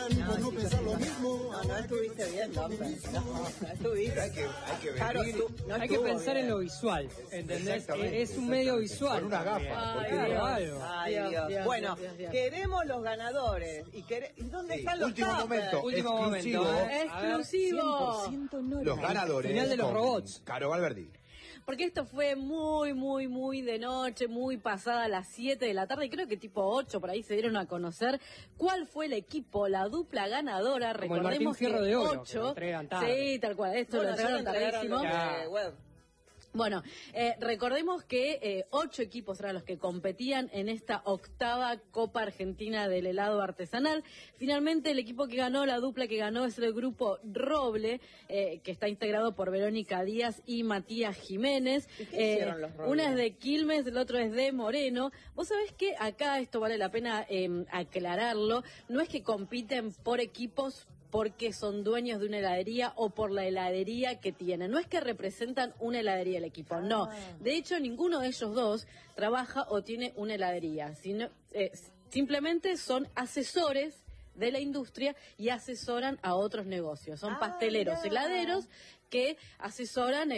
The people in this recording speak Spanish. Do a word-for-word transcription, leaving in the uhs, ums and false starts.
no, no pensar lo mismo. No, no estuviste bien, no, no, no estuviste. Hay que, hay que venir. Claro, tú, no hay que pensar bien en lo visual, ¿entendés? Es un medio visual. Con una gafa. Ay, Claro, Dios. algo. Ay, Dios, Dios. Dios, Bueno, Dios, Dios. queremos los ganadores. ¿Y, quere... ¿Y dónde Sí, están los último tuppers? momento. Último Exclusivo. momento. ¿eh? Exclusivo. cien por ciento no Los era. ganadores. Final de los con robots. Caro Valverdi. Porque esto fue muy, muy, muy de noche, muy pasada a las siete de la tarde, y creo que tipo ocho por ahí se dieron a conocer cuál fue el equipo, la dupla ganadora. Como el Recordemos Martín Fierro que de Oro, ocho, que lo entregan tarde. sí, tal cual, esto Bueno, lo ya lo entregaron entregaron tardísimo. los de web. Bueno, eh, recordemos que eh, ocho equipos eran los que competían en esta octava Copa Argentina del helado artesanal. Finalmente el equipo que ganó, la dupla que ganó es el grupo Roble, eh, que está integrado por Verónica Díaz y Matías Jiménez. ¿Y qué hicieron los Roble? Una es de Quilmes, el otro es de Moreno. Vos sabés que acá esto vale la pena eh, aclararlo, no es que compiten por equipos porque son dueños de una heladería o por la heladería que tienen. No es que representan una heladería el equipo, ah. no. De hecho, ninguno de ellos dos trabaja o tiene una heladería, sino eh, simplemente son asesores de la industria y asesoran a otros negocios. Son ah, pasteleros, mirá. heladeros que asesoran